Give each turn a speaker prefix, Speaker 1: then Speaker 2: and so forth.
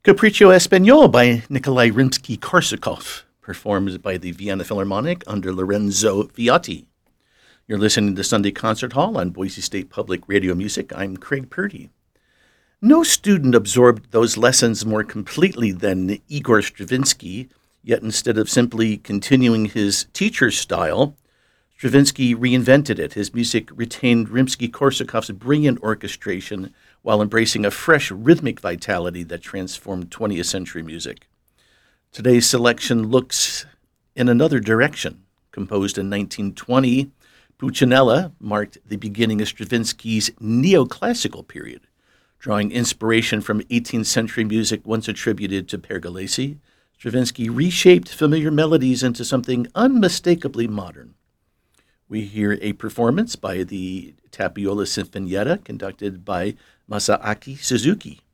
Speaker 1: Capriccio Espagnol by Nikolai Rimsky-Korsakov, performed by the Vienna Philharmonic under Lorenzo Viotti. You're listening to Sunday Concert Hall on Boise State Public Radio Music. I'm Craig Purdy. No student absorbed those lessons more completely than Igor Stravinsky, yet instead of simply continuing his teacher's style, Stravinsky reinvented it. His music retained Rimsky-Korsakov's brilliant orchestration while embracing a fresh rhythmic vitality that transformed 20th century music. Today's selection looks in another direction. Composed in 1920, Pulcinella marked the beginning of Stravinsky's neoclassical period, drawing inspiration from 18th century music once attributed to Pergolesi. Stravinsky reshaped familiar melodies into something unmistakably modern. We hear a performance by the Tapiola Sinfonietta conducted by Masaaki Suzuki.